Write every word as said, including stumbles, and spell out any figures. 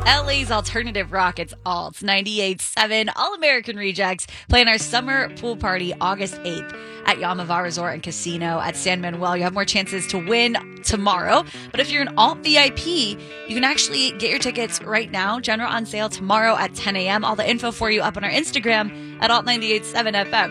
L A's alternative rock, it's Alt ninety-eight point seven All American Rejects playing our summer pool party August eighth at Yamava Resort and Casino at San Manuel. You have more chances to win tomorrow. But if you're an Alt V I P, you can actually get your tickets right now. General on sale tomorrow at ten a.m. All the info for you up on our Instagram at Alt ninety-eight point seven F M.